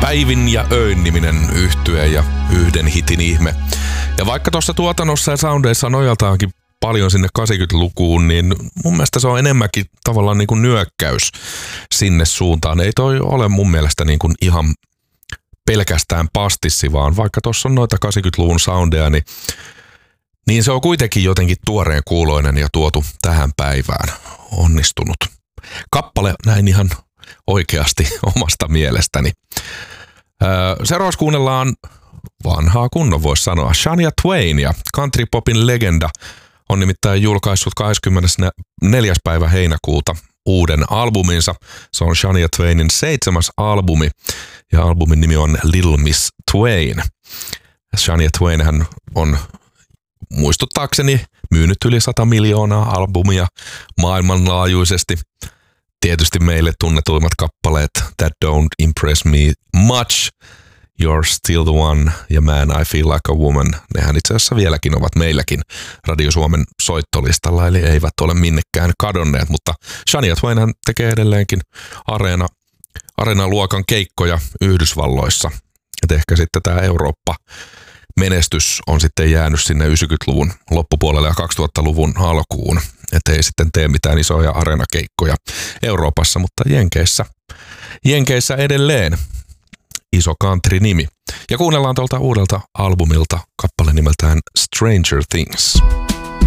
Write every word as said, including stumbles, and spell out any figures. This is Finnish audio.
Päivin ja öin niminen yhtye ja yhden hitin ihme. Ja vaikka tuossa tuotannossa ja soundeissa nojaltaankin paljon sinne kahdeksankymmentälukuun, niin mun mielestä se on enemmänkin tavallaan niin kuin nyökkäys sinne suuntaan. Ei toi ole mun mielestä niin kuin ihan pelkästään pastissi, vaan vaikka tuossa on noita kahdeksankymmentäluvun soundeja, niin, niin se on kuitenkin jotenkin tuoreen kuuloinen ja tuotu tähän päivään. Onnistunut kappale näin ihan oikeasti omasta mielestäni. Öö, seuraavaksi kuunnellaan vanhaa kunnon voisi sanoa. Shania Twain ja countrypopin legenda on nimittäin julkaissut kahdeskymmenesneljäs päivä heinäkuuta uuden albuminsa. Se on Shania Twainin seitsemäs albumi ja albumin nimi on Little Miss Twain. Shania Twain hän on muistuttaakseni myynyt yli sata miljoonaa albumia maailmanlaajuisesti. Tietysti meille tunnetuimmat kappaleet That Don't Impress Me Much, You're Still the One ja Man I Feel Like a Woman. Nehän itse asiassa vieläkin ovat meilläkin Radio Suomen soittolistalla, eli eivät ole minnekään kadonneet, mutta Shania Twain hän tekee edelleenkin areena, areenaluokan keikkoja Yhdysvalloissa. Et ehkä sitten tämä Eurooppa menestys on sitten jäänyt sinne yhdeksänkymmentäluvun loppupuolelle ja kaksituhattaluvun alkuun. Että ei sitten tee mitään isoja areenakeikkoja Euroopassa, mutta Jenkeissä, Jenkeissä edelleen iso country-nimi. Ja kuunnellaan tuolta uudelta albumilta kappale nimeltään Stranger Things.